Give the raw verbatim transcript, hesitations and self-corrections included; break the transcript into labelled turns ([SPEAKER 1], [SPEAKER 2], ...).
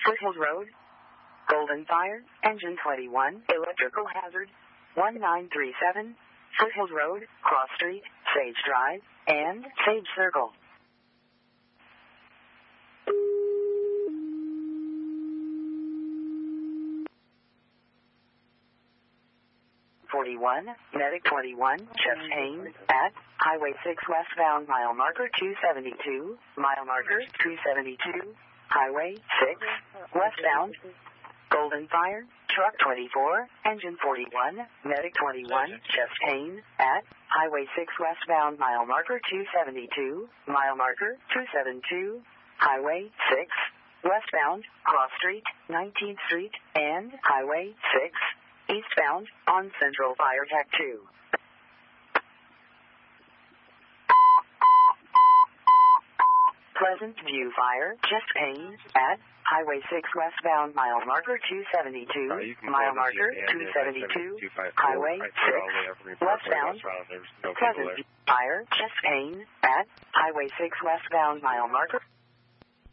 [SPEAKER 1] Foothills Road, Golden Fire, engine twenty-one, electrical hazard, one nine three seven, Foothills Road, Cross Street, Sage Drive, and Sage Circle. forty-one, Medic twenty-one, chest pain, at Highway six westbound, mile marker two seventy-two, mile marker two seventy-two, Highway six, westbound, Golden Fire, truck twenty-four, engine forty-one, Medic twenty-one, chest pain, at Highway six westbound, mile marker two seventy-two, mile marker two seventy-two, Highway six, westbound, Cross Street, nineteenth Street, and Highway six, eastbound, on Central Fire Tech two. Pleasant View Fire, chest pain, at Highway six westbound, mile marker two seventy-two, uh, mile marker two seventy-two, Highway six, westbound, Pleasant View Fire, chest pain, at Highway six westbound, mile marker